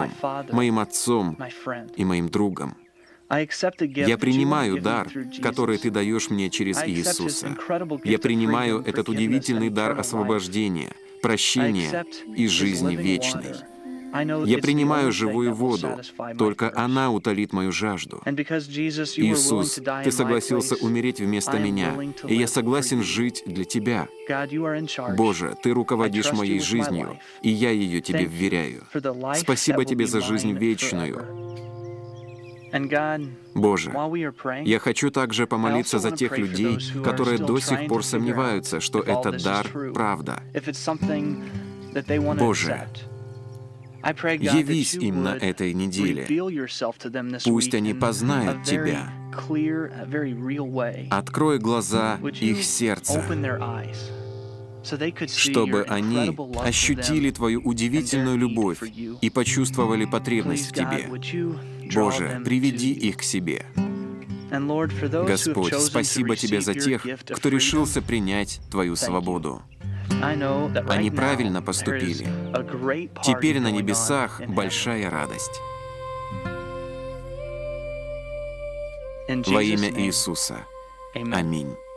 моим отцом и моим другом. Я принимаю дар, который Ты даешь мне через Иисуса. Я принимаю этот удивительный дар освобождения, прощения и жизни вечной. Я принимаю живую воду, только она утолит мою жажду. Иисус, Ты согласился умереть вместо меня, и я согласен жить для Тебя. Боже, Ты руководишь моей жизнью, и я ее Тебе вверяю. Спасибо Тебе за жизнь вечную. Боже, я хочу также помолиться за тех людей, которые до сих пор сомневаются, что этот дар — правда. Боже, явись им на этой неделе. Пусть они познают Тебя. Открой глаза их сердца, чтобы они ощутили Твою удивительную любовь и почувствовали потребность в Тебе. Боже, приведи их к себе. Господь, спасибо Тебе за тех, кто решился принять Твою свободу. Они правильно поступили. Теперь на небесах большая радость. Во имя Иисуса. Аминь.